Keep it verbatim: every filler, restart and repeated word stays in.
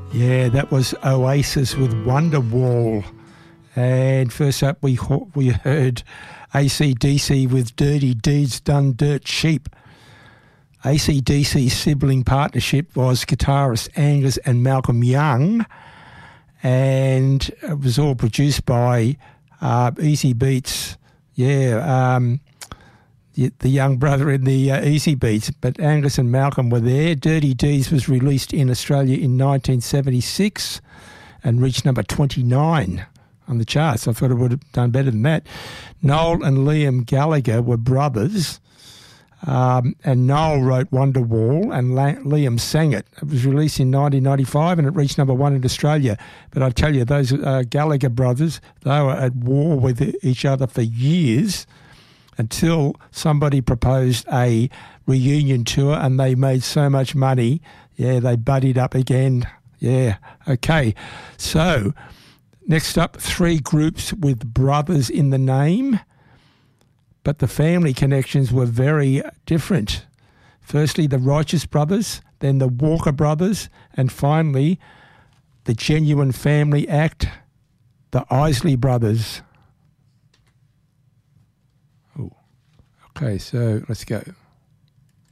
Yeah, that was Oasis with Wonderwall. And first up, we we heard A C D C with Dirty Deeds Done Dirt Cheap. A C D C's sibling partnership was guitarist Angus and Malcolm Young, and it was all produced by uh, Easy Beats, yeah, um, the, the young brother in the uh, Easy Beats, but Angus and Malcolm were there. Dirty Deeds was released in Australia in nineteen seventy-six and reached number twenty-nine on the charts. I thought it would have done better than that. Noel and Liam Gallagher were brothers. Um, and Noel wrote Wonderwall and La- Liam sang it. It was released in nineteen ninety-five and it reached number one in Australia. But I tell you, those uh, Gallagher brothers, they were at war with each other for years until somebody proposed a reunion tour and they made so much money. Yeah, they buddied up again. Yeah, okay. So next up, three groups with brothers in the name, but the family connections were very different. Firstly, the Righteous Brothers, then the Walker Brothers, and finally, the Genuine Family Act, the Isley Brothers. Oh, okay, so let's go.